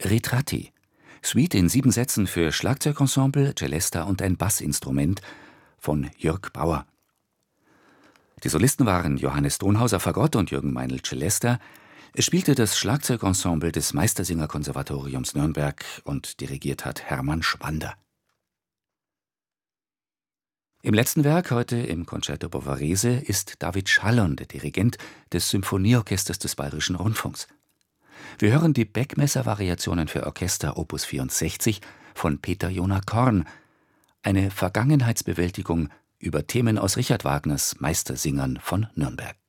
Ritratti, Suite in 7 Sätzen für Schlagzeugensemble, Celesta und ein Bassinstrument von Jörg Bauer. Die Solisten waren Johannes Donhauser Fagott und Jürgen Meinl Celesta. Es spielte das Schlagzeugensemble des Meistersingerkonservatoriums Nürnberg und dirigiert hat Hermann Schwander. Im letzten Werk, heute im Concerto Bovarese, ist David Schallern der Dirigent des Symphonieorchesters des Bayerischen Rundfunks. Wir hören die Beckmesser-Variationen für Orchester Opus 64 von Peter Jonah Korn, eine Vergangenheitsbewältigung über Themen aus Richard Wagners Meistersingern von Nürnberg.